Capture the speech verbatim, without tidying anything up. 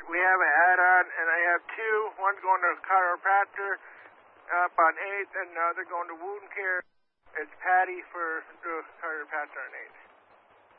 we have an add-on, and I have two. One's going to chiropractor up on eighth, and the other going to wound care. It's Patty for the chiropractor on eighth.